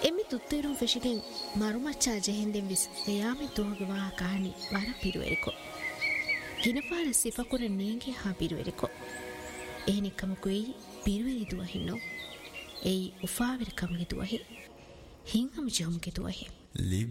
එමි තුත්තේරුම් ෆෙෂිගෙන් මරුමච්චා ජෙහෙන්දෙන් විස් එයාමි දුවගේ වා කාහනි වර පිරුවෙරිකෝ හිනපාර සිෆකුර නීගේ හා පිරුවෙරිකෝ එහෙනික්කමකුයි පිරුවෙරි දුවහින්නෝ එයි උෆාවිරකමගේ දුවහි හිංහම ජොම්ගේ දුවහි